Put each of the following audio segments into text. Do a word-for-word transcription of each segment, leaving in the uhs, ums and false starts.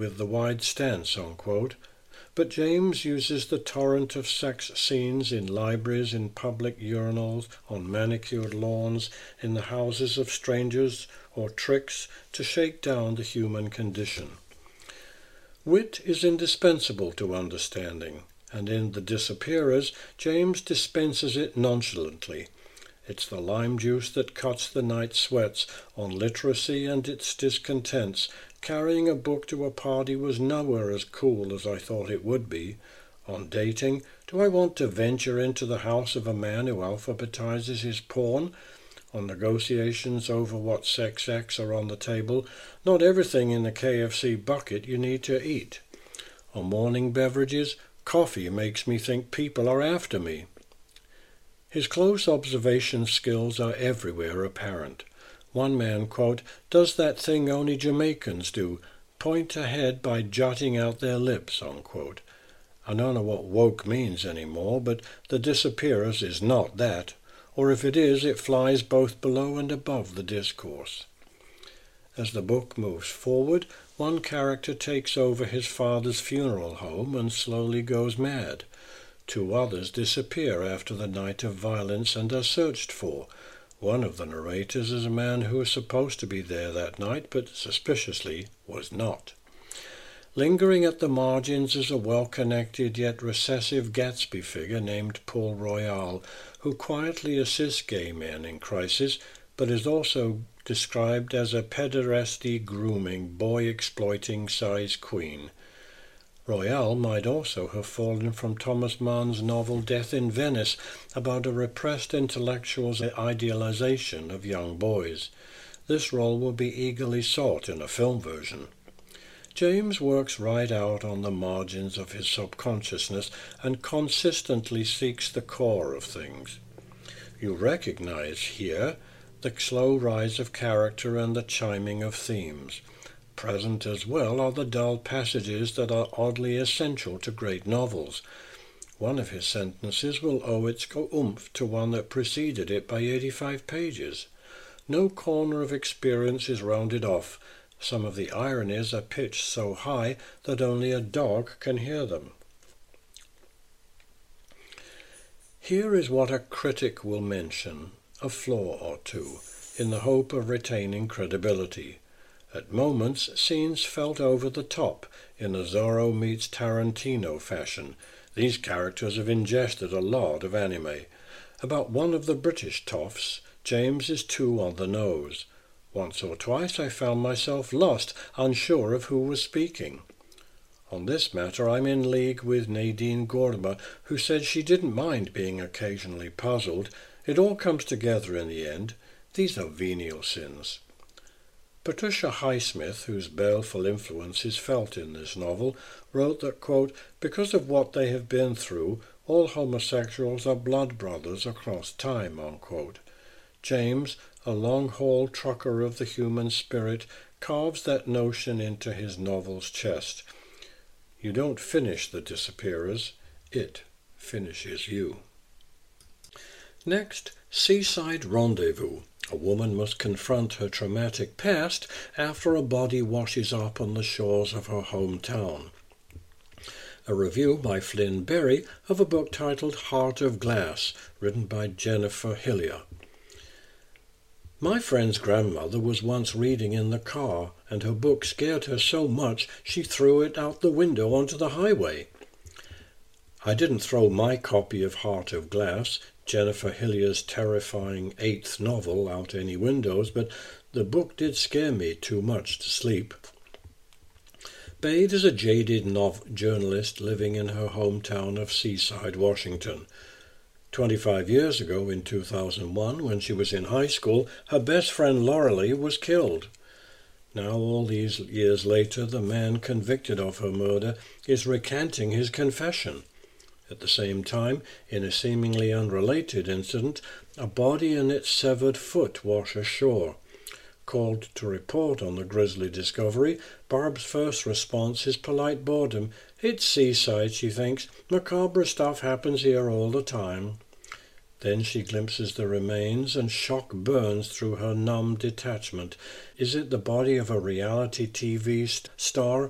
with the wide stance, unquote. But James uses the torrent of sex scenes in libraries, in public urinals, on manicured lawns, in the houses of strangers, or tricks to shake down the human condition. Wit is indispensable to understanding, and in The Disappearers, James dispenses it nonchalantly. It's the lime juice that cuts the night sweats on literacy and its discontents. Carrying a book to a party was nowhere as cool as I thought it would be. On dating, do I want to venture into the house of a man who alphabetizes his porn? On negotiations over what sex acts are on the table, not everything in the K F C bucket you need to eat. On morning beverages, coffee makes me think people are after me. His close observation skills are everywhere apparent. One man, quote, does that thing only Jamaicans do, point ahead by jutting out their lips, unquote. I don't know what woke means anymore, but The Disappearers is not that, or if it is, it flies both below and above the discourse. As the book moves forward, one character takes over his father's funeral home and slowly goes mad. Two others disappear after the night of violence and are searched for. One of the narrators is a man who was supposed to be there that night, but suspiciously was not. Lingering at the margins is a well-connected yet recessive Gatsby figure named Paul Royal, who quietly assists gay men in crisis, but is also described as a pederasty grooming, boy-exploiting size queen. Royal might also have fallen from Thomas Mann's novel Death in Venice, about a repressed intellectual's idealization of young boys. This role will be eagerly sought in a film version. James works right out on the margins of his subconsciousness and consistently seeks the core of things. You recognize here the slow rise of character and the chiming of themes. Present as well are the dull passages that are oddly essential to great novels. One of his sentences will owe its oomph to one that preceded it by eighty-five pages. No corner of experience is rounded off. Some of the ironies are pitched so high that only a dog can hear them. Here is what a critic will mention, a flaw or two, in the hope of retaining credibility. At moments, scenes felt over the top, in a Zorro meets Tarantino fashion. These characters have ingested a lot of anime. About one of the British toffs, James is too on the nose. Once or twice I found myself lost, unsure of who was speaking. On this matter I'm in league with Nadine Gordimer, who said she didn't mind being occasionally puzzled. It all comes together in the end. These are venial sins. Patricia Highsmith, whose baleful influence is felt in this novel, wrote that, quote, because of what they have been through, all homosexuals are blood brothers across time, unquote. James, a long-haul trucker of the human spirit, carves that notion into his novel's chest. You don't finish The Disappearers, it finishes you. Next, Seaside Rendezvous. A woman must confront her traumatic past after a body washes up on the shores of her hometown. A review by Flynn Berry of a book titled Heart of Glass, written by Jennifer Hillier. My friend's grandmother was once reading in the car, and her book scared her so much she threw it out the window onto the highway. I didn't throw my copy of Heart of Glass, Jennifer Hillier's terrifying eighth novel, out any windows, but the book did scare me too much to sleep. Bade is a jaded nov- journalist living in her hometown of Seaside, Washington. Twenty-five years ago, in two thousand one, when she was in high school, her best friend Laurelie was killed. Now, all these years later, the man convicted of her murder is recanting his confession. At the same time, in a seemingly unrelated incident, a body and its severed foot wash ashore. Called to report on the grisly discovery, Barb's first response is polite boredom. It's Seaside, she thinks. Macabre stuff happens here all the time. Then she glimpses the remains, and shock burns through her numb detachment. Is it the body of a reality T V st- star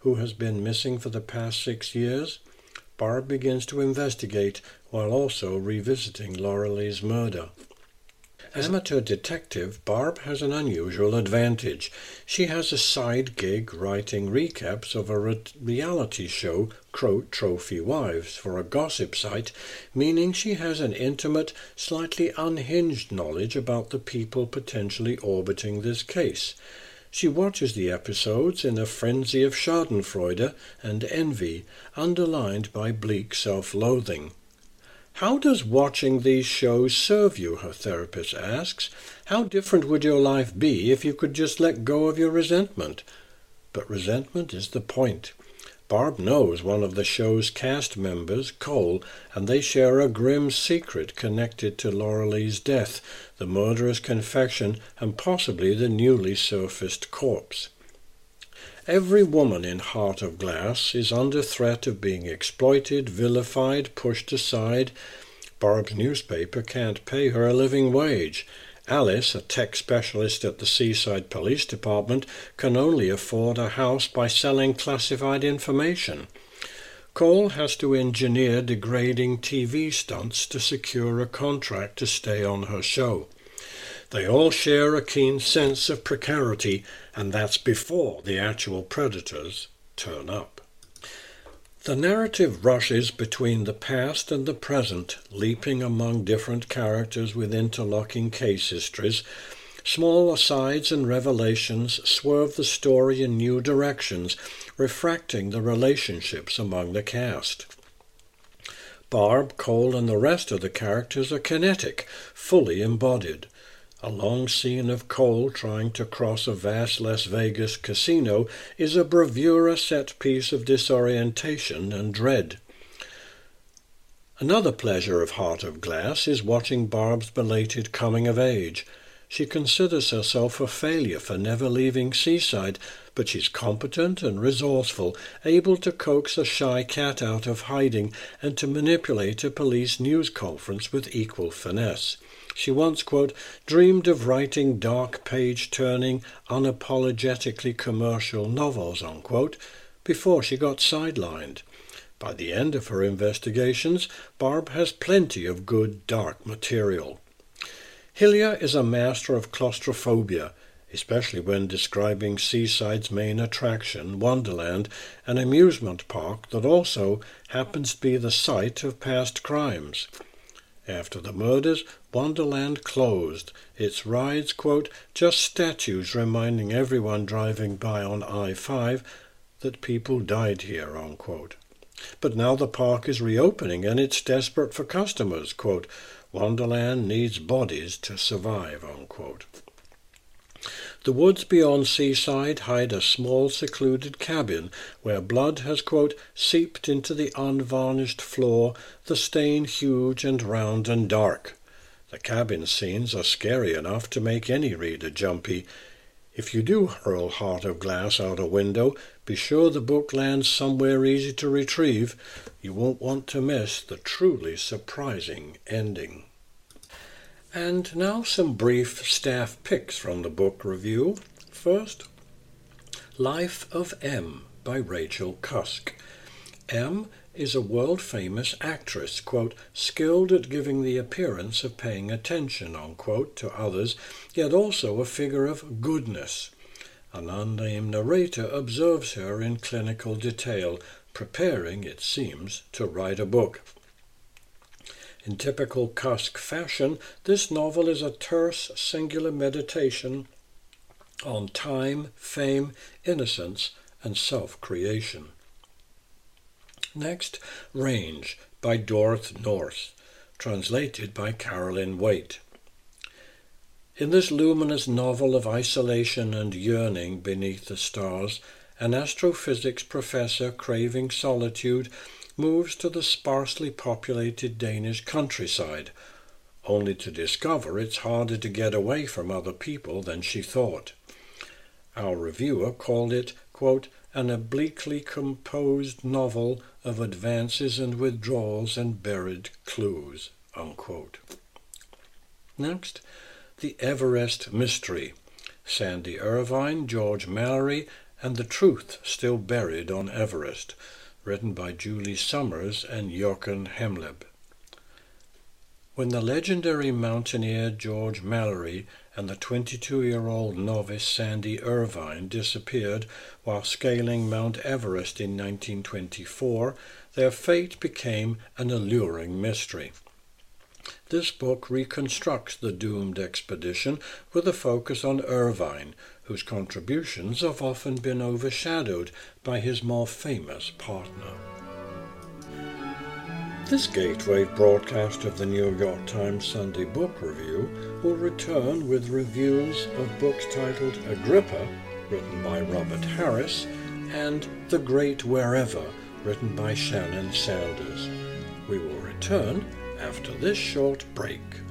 who has been missing for the past six years? Barb begins to investigate while also revisiting Lauralee's murder. As amateur detective, Barb has an unusual advantage. She has a side gig writing recaps of a re- reality show, Croat Trophy Wives, for a gossip site, meaning she has an intimate, slightly unhinged knowledge about the people potentially orbiting this case. She watches the episodes in a frenzy of schadenfreude and envy, underlined by bleak self-loathing. How does watching these shows serve you, her therapist asks. How different would your life be if you could just let go of your resentment? But resentment is the point. Barb knows one of the show's cast members, Cole, and they share a grim secret connected to Lauralee's death, the murderer's confession, and possibly the newly surfaced corpse. Every woman in Heart of Glass is under threat of being exploited, vilified, pushed aside. Barb's newspaper can't pay her a living wage. Alice, a tech specialist at the Seaside Police Department, can only afford a house by selling classified information. Cole has to engineer degrading T V stunts to secure a contract to stay on her show. They all share a keen sense of precarity, and that's before the actual predators turn up. The narrative rushes between the past and the present, leaping among different characters with interlocking case histories. Small asides and revelations swerve the story in new directions, refracting the relationships among the cast. Barb, Cole, and the rest of the characters are kinetic, fully embodied. A long scene of Cole trying to cross a vast Las Vegas casino is a bravura set piece of disorientation and dread. Another pleasure of Heart of Glass is watching Barb's belated coming of age. She considers herself a failure for never leaving Seaside, but she's competent and resourceful, able to coax a shy cat out of hiding and to manipulate a police news conference with equal finesse. She once, quote, dreamed of writing dark page-turning, unapologetically commercial novels, unquote, before she got sidelined. By the end of her investigations, Barb has plenty of good dark material. Hillier is a master of claustrophobia, especially when describing Seaside's main attraction, Wonderland, an amusement park that also happens to be the site of past crimes. After the murders, Wonderland closed. Its rides, quote, just statues reminding everyone driving by on I five that people died here, unquote. But now the park is reopening and it's desperate for customers, quote, Wonderland needs bodies to survive, unquote. The woods beyond Seaside hide a small secluded cabin where blood has, quote, seeped into the unvarnished floor, the stain huge and round and dark. The cabin scenes are scary enough to make any reader jumpy. If you do hurl Heart of Glass out a window, be sure the book lands somewhere easy to retrieve. You won't want to miss the truly surprising ending. And now some brief staff picks from the book review. First, Life of M by Rachel Cusk. M is a world-famous actress, quote, skilled at giving the appearance of paying attention, unquote, to others, yet also a figure of goodness. An unnamed narrator observes her in clinical detail, preparing, it seems, to write a book. In typical Cusk fashion, this novel is a terse, singular meditation on time, fame, innocence, and self-creation. Next, Range by Dorothy North, translated by Carolyn Waite. In this luminous novel of isolation and yearning beneath the stars, an astrophysics professor craving solitude moves to the sparsely populated Danish countryside, only to discover it's harder to get away from other people than she thought. Our reviewer called it, quote, an obliquely composed novel of advances and withdrawals and buried clues, unquote. Next, The Everest Mystery, Sandy Irvine, George Mallory, and The Truth Still Buried on Everest, written by Julie Summers and Jochen Hemleb. When the legendary mountaineer George Mallory and the twenty-two-year-old novice Sandy Irvine disappeared while scaling Mount Everest in nineteen twenty-four, their fate became an alluring mystery. This book reconstructs the doomed expedition with a focus on Irvine, whose contributions have often been overshadowed by his more famous partner. This gateway broadcast of the New York Times Sunday Book Review will return with reviews of books titled Agrippa, written by Robert Harris, and The Great Wherever, written by Shannon Sanders. We will return after this short break.